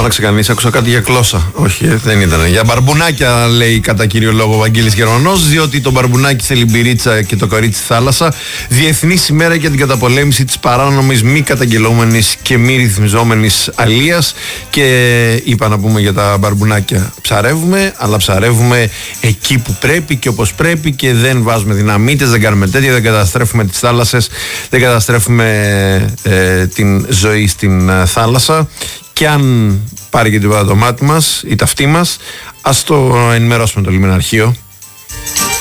Άλλαξε κανείς, άκουσα κάτι για κλώσσα. Όχι, δεν ήταν. Για μπαρμπουνάκια λέει κατά κύριο λόγο ο Βαγγέλης Γερμανός, διότι το μπαρμπουνάκι θέλει μπυρίτσα και το κορίτσι θάλασσα. Διεθνής ημέρα για την καταπολέμηση της παράνομης, μη καταγγελόμενης και μη ρυθμιζόμενης αλίας. Και είπα να πούμε για τα μπαρμπουνάκια. Ψαρεύουμε, αλλά ψαρεύουμε εκεί που πρέπει και όπως πρέπει και δεν βάζουμε δυναμίτες, δεν κάνουμε τέτοια, δεν καταστρέφουμε τις θάλασσες, δεν καταστρέφουμε την ζωή στην θάλασσα. Και αν πάρει και τίποτα το μάτι μας ή τα αυτή μας, ας το ενημερώσουμε το λιμεναρχείο.